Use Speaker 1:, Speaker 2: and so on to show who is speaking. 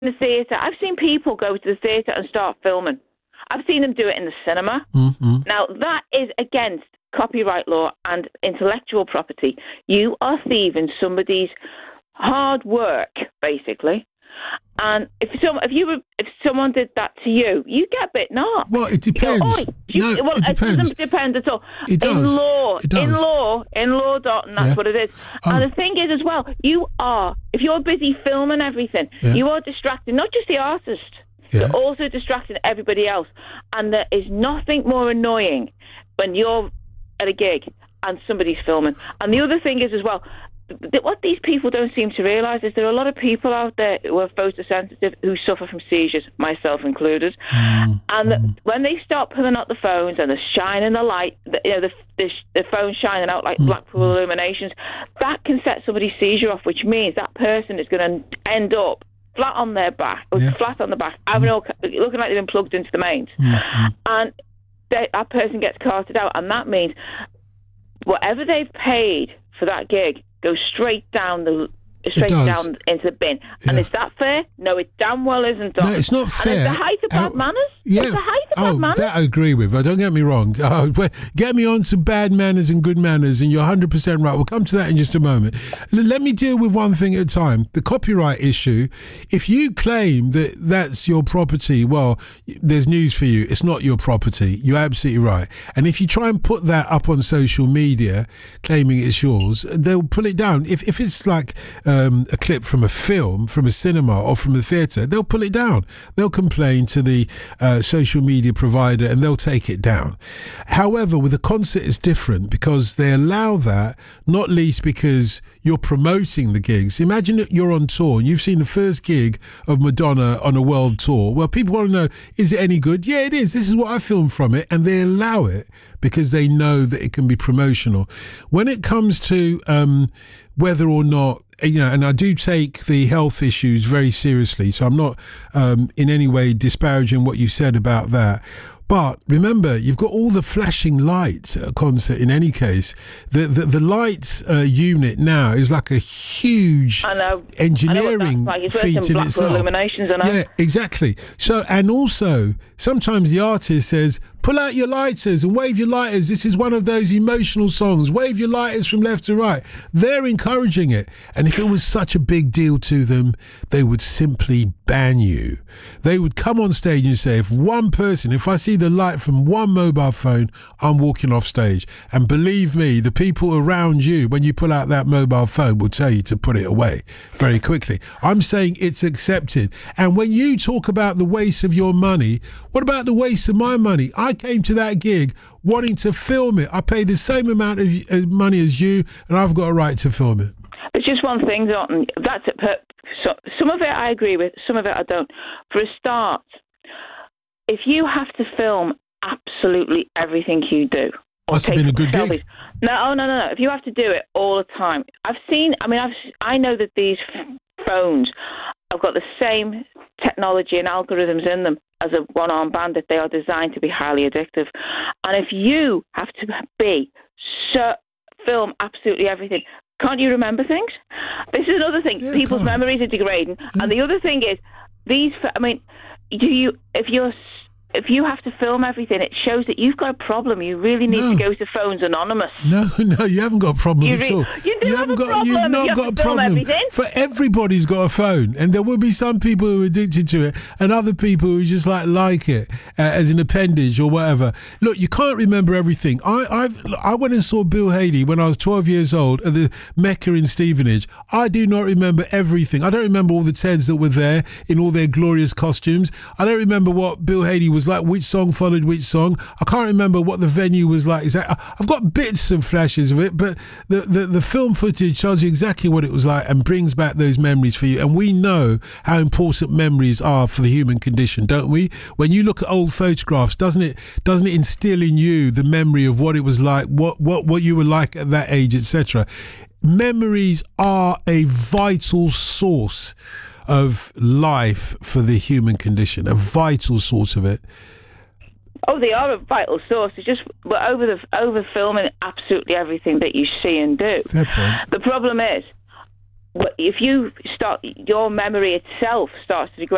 Speaker 1: the theatre. I've seen people go to the theatre and start filming. I've seen them do it in the cinema. Mm-hmm. Now, that is against copyright law and intellectual property. You are thieving somebody's hard work, basically. And if someone did that to you, you get a bit not.
Speaker 2: Well, it depends.
Speaker 1: It depends. It doesn't depend at all.
Speaker 2: It does.
Speaker 1: In law,
Speaker 2: Dalton,
Speaker 1: that's what it is. And the thing is, as well, if you're busy filming everything, you are distracting not just the artist, you're also distracting everybody else. And there is nothing more annoying when you're at a gig and somebody's filming. And the other thing is, as well, what these people don't seem to realise is there are a lot of people out there who are photosensitive who suffer from seizures, myself included. And when they start pulling out the phones and they're shining the light, the phone shining out like Blackpool illuminations, that can set somebody's seizure off, which means that person is going to end up flat on their back, or flat on the back, looking like they've been plugged into the mains. And that person gets carted out, and that means whatever they've paid for that gig goes straight down into the bin. And is that fair? No, it damn well isn't.
Speaker 2: No, it's not fair.
Speaker 1: And it's the height of bad manners.
Speaker 2: Yeah.
Speaker 1: It's the height of bad manners.
Speaker 2: That I agree with. Don't get me wrong. Get me on to bad manners and good manners, and you're 100% right. We'll come to that in just a moment. Let me deal with one thing at a time. The copyright issue. If you claim that that's your property, well, there's news for you. It's not your property. You're absolutely right. And if you try and put that up on social media, claiming it's yours, they'll pull it down. If it's like a clip from a film, from a cinema or from a theatre, they'll pull it down. They'll complain to the social media provider and they'll take it down. However, with a concert it's different because they allow that, not least because you're promoting the gigs. Imagine that you're on tour and you've seen the first gig of Madonna on a world tour. Well, people want to know, is it any good? Yeah, it is. This is what I filmed from it. And they allow it because they know that it can be promotional. When it comes to whether or not, and I do take the health issues very seriously, so I'm not in any way disparaging what you said about that. But remember, you've got all the flashing lights at a concert in any case. The lights unit now is like a huge engineering feat in itself.
Speaker 1: Illuminations,
Speaker 2: Yeah, exactly. So, and also, sometimes the artist says, pull out your lighters and wave your lighters. This is one of those emotional songs. Wave your lighters from left to right. They're encouraging it. And if it was such a big deal to them, they would simply ban you. They would come on stage and say, if I see the light from one mobile phone, I'm walking off stage. And believe me, the people around you, when you pull out that mobile phone, will tell you to put it away very quickly. I'm saying it's accepted. And when you talk about the waste of your money, what about the waste of my money? I came to that gig wanting to film it. I paid the same amount of money as you, and I've got a right to film it.
Speaker 1: It's just one thing, Dalton. That's it. So, some of it I agree with, some of it I don't. For a start, if you have to film absolutely everything you do,
Speaker 2: must have been a good gig.
Speaker 1: No. If you have to do it all the time, I know that these phones have got the same technology and algorithms in them as a one-arm bandit. They are designed to be highly addictive. And if you have to film absolutely everything, can't you remember things? This is another thing. Yeah, people's memories are degrading. Yeah. And the other thing is, if you have to film everything, it shows that you've got a problem. You really need to go to Phones Anonymous.
Speaker 2: No, you haven't got a problem at all.
Speaker 1: You've not got a problem.
Speaker 2: For everybody's got a phone, and there will be some people who are addicted to it, and other people who just like it as an appendage or whatever. Look, you can't remember everything. I went and saw Bill Haley when I was 12 years old at the Mecca in Stevenage. I do not remember everything. I don't remember all the Teds that were there in all their glorious costumes. I don't remember what Bill Haley was like, which song followed which song. I can't remember what the venue was like. I've got bits and flashes of it, but the film footage tells you exactly what it was like and brings back those memories for you. And we know how important memories are for the human condition, don't we? When you look at old photographs, doesn't it instill in you the memory of what it was like, what you were like at that age, etc. Memories are a vital source of life for the human condition, a vital source of it.
Speaker 1: Oh, they are a vital source. It's just we're over filming absolutely everything that you see and do.
Speaker 2: Fair point.
Speaker 1: The problem is, if you start, your memory itself starts to degrade.